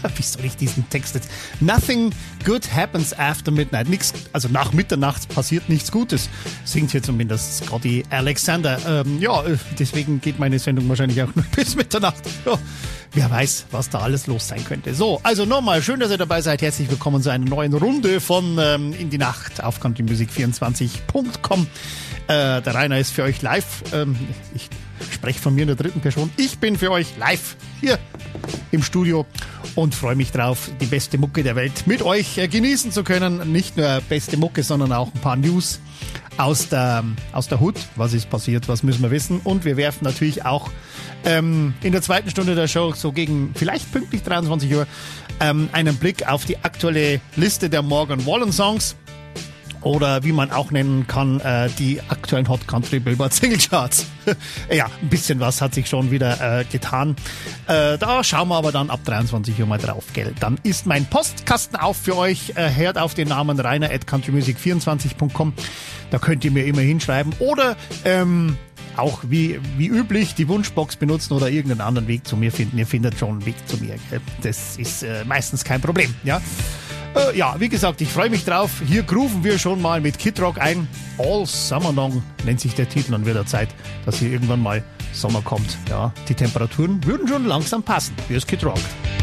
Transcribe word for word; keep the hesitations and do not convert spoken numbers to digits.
Wie soll ich diesen Text jetzt? Nothing good happens after midnight. Nix, also nach Mitternacht passiert nichts Gutes. Singt hier zumindest Scotty Alexander. Ähm, ja, deswegen geht meine Sendung wahrscheinlich auch nur bis Mitternacht. Ja, wer weiß, was da alles los sein könnte. So, also nochmal, schön, dass ihr dabei seid. Herzlich willkommen zu einer neuen Runde von ähm, In die Nacht auf country music vierundzwanzig punkt com. Äh, der Rainer ist für euch live. Ähm, ich spreche von mir in der dritten Person. Ich bin für euch live hier im Studio und freue mich drauf, die beste Mucke der Welt mit euch äh, genießen zu können. Nicht nur beste Mucke, sondern auch ein paar News aus der, aus der Hood. Was ist passiert, was müssen wir wissen? Und wir werfen natürlich auch ähm, in der zweiten Stunde der Show, so gegen vielleicht pünktlich dreiundzwanzig Uhr, ähm, einen Blick auf die aktuelle Liste der Morgan Wallen Songs. Oder wie man auch nennen kann, äh, die aktuellen Hot Country Billboard Single Charts. Ja, ein bisschen was hat sich schon wieder äh, getan. Äh, da schauen wir aber dann ab dreiundzwanzig Uhr mal drauf, gell. Dann ist mein Postkasten auf für euch. Äh, hört auf den Namen Rainer at country music vierundzwanzig punkt com. Da könnt ihr mir immer hinschreiben. Oder ähm, auch wie, wie üblich die Wunschbox benutzen oder irgendeinen anderen Weg zu mir finden. Ihr findet schon einen Weg zu mir, gell. Das ist äh, meistens kein Problem, ja. Äh, ja, wie gesagt, ich freue mich drauf. Hier grooven wir schon mal mit Kid Rock ein. All Summer Long nennt sich der Titel und wird der Zeit, dass hier irgendwann mal Sommer kommt. Ja, die Temperaturen würden schon langsam passen. Hier ist Kid Rock.